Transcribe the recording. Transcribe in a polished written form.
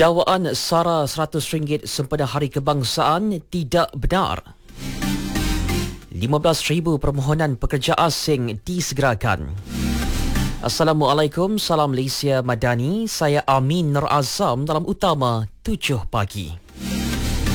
Dakwaan sara RM100 sempena Hari Kebangsaan tidak benar. 15,000 permohonan pekerja asing disegerakan. Assalamualaikum, salam Malaysia Madani. Saya Amin Nur Azam dalam Utama 7 pagi.